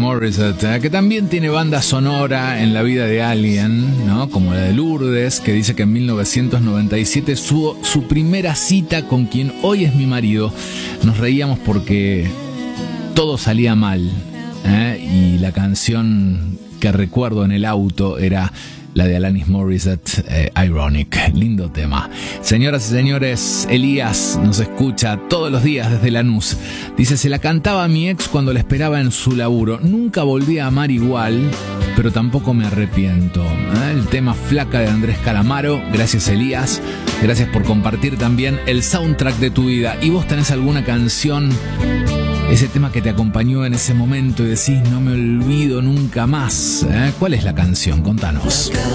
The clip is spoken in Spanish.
Morissette, que también tiene banda sonora en la vida de alguien, ¿no? Como la de Lourdes, que dice que en 1997 su primera cita con quien hoy es mi marido. Nos reíamos porque todo salía mal, y la canción que recuerdo en el auto era la de Alanis Morissette, Ironic. Lindo tema. Señoras y señores, Elías nos escucha todos los días desde Lanús. Dice, se la cantaba a mi ex cuando la esperaba en su laburo. Nunca volví a amar igual, pero tampoco me arrepiento. El tema Flaca de Andrés Calamaro. Gracias, Elías. Gracias por compartir también el soundtrack de tu vida. ¿Y vos tenés alguna canción, ese tema que te acompañó en ese momento y decís, no me olvido nunca más? ¿Cuál es la canción? Contanos.